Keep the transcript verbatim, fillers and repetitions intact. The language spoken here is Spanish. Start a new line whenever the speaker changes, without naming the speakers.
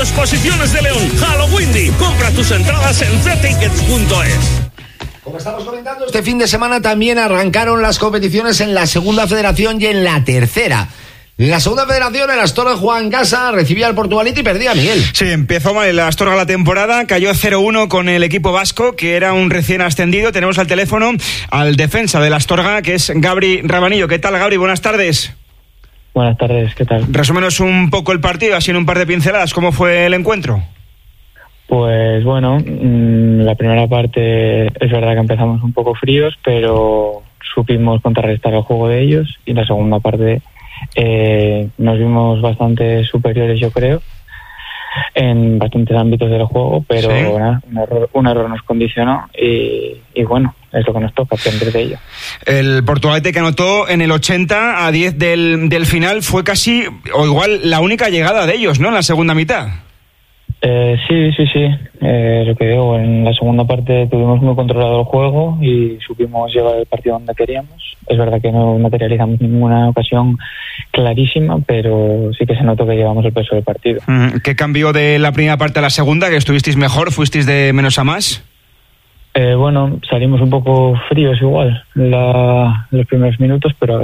Exposiciones de León, Halloween. Compra tus entradas en c tickets punto es.
Como estamos comentando, este fin de semana también arrancaron las competiciones en la segunda federación y en la tercera. La segunda federación, el Astorga jugaba en casa, recibía al Portugalete y perdía, Miguel.
Sí, empezó mal el Astorga la temporada, cayó cero uno con el equipo vasco, que era un recién ascendido. Tenemos al teléfono al defensa del Astorga, que es Gabri Rabanillo. ¿Qué tal, Gabri? Buenas tardes.
Buenas tardes, ¿qué tal?
Resúmenos un poco el partido, así en un par de pinceladas. ¿Cómo fue el encuentro?
Pues bueno, la primera parte es verdad que empezamos un poco fríos, pero supimos contrarrestar el juego de ellos, y la segunda parte eh, nos vimos bastante superiores, yo creo, en bastantes ámbitos del juego, pero
¿Sí?
nada, un error, un error nos condicionó y, y bueno, es lo que nos toca, aprender de ello.
El Portugalete, que anotó en el ochenta a diez del, del final, fue casi, o igual, la única llegada de ellos, ¿no?, en la segunda mitad.
Eh, sí, sí, sí. Eh, lo que digo, en la segunda parte tuvimos muy controlado el juego y supimos llevar el partido donde queríamos. Es verdad que no materializamos ninguna ocasión clarísima, pero sí que se notó que llevamos el peso del partido.
¿Qué cambió de la primera parte a la segunda? ¿Que estuvisteis mejor? ¿Fuisteis de menos a más?
Eh, bueno, salimos un poco fríos igual la, los primeros minutos, pero